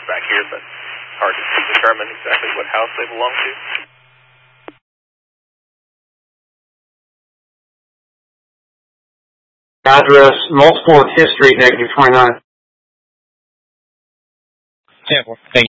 back here, but hard to determine exactly what house they belong to. Address, multiple of history, -29. 10-4. Thank you.